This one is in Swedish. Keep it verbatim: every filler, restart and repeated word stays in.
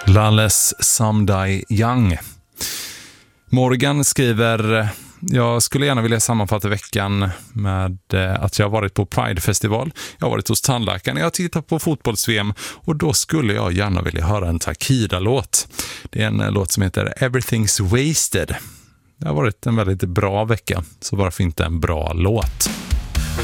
Lales Some Die Young. Morgan skriver: jag skulle gärna vilja sammanfatta veckan med att jag har varit på Pride-festival. Jag har varit hos tandläkaren, jag har tittat på fotbolls-V M och då skulle jag gärna vilja höra en Takida-låt. Det är en låt som heter Everything's Wasted. Det har varit en väldigt bra vecka, så varför inte en bra låt?